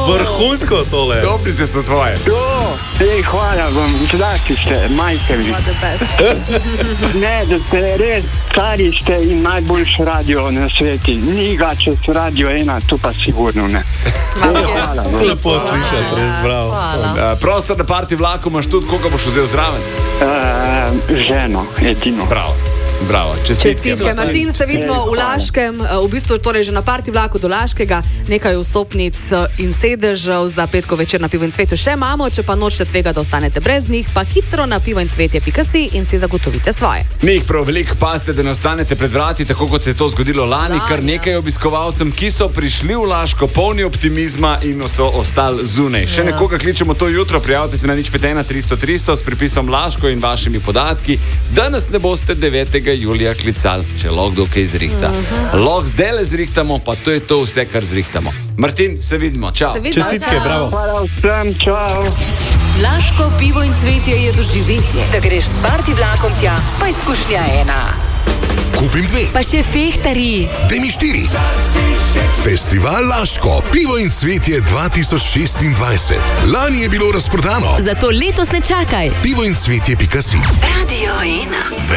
Vrhunsko tole. Stopnice so tvoje. Hvala vam, zlasti ste, majke mi. Ne, da ste res stari ste in najboljši radio na sveti. Ni ga čez Radio 1, tu pa sigurno ne. Hvala vam. Lepo slišati, res bravo. Prostor na parti vlaku imaš tudi, koga boš vzel zraven? Ženo, edino. Bravo, čestitke. Martin, se vidimo v Laškem, v bistvu torej že na parti vlaku do Laškega, nekaj vstopnic in sedežev za petkov večer na Pivo in cvetje še imamo, če pa nočete tvega, da ostanete brez njih, pa hitro na pivoincvetje.si in si zagotovite svoje. Ni jih prav veliko, pazite, da ne ostanete pred vrati, tako kot se je to zgodilo lani, kar nekaj obiskovalcem, ki so prišli v Laško polni optimizma in so ostali zunaj. Še nekoga kličemo to jutro, prijavite se na 051 300 300 s pripisom Laško in vašimi podatki, da nas ne boste 9. julija klical, če lahko kdo kaj zrihta. Lahko zdaj le zrihtamo, pa to je to vse, kar zrihtamo. Martin, se vidimo, čau. Čestitke, bravo. Hvala vsem, čau. Laško pivo in cvetje je doživetje. Da greš s parti vlakom tja, pa izkušnja ena. Kupim 2. Pa še fehtari. Daj mi 4. Festival Laško, pivo in cvetje 2026. Lani je bilo razprodano. Zato letos ne čakaj. Pivoincvetje.si. Radio 1.